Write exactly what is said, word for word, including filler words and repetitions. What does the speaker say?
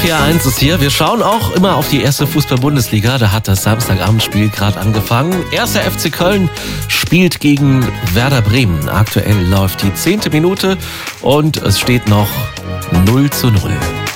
vier eins ist hier. Wir schauen auch immer auf die erste Fußball-Bundesliga. Da hat das Samstagabendspiel gerade angefangen. Erster F C Köln spielt gegen Werder Bremen. Aktuell läuft die zehnte Minute und es steht noch null zu null.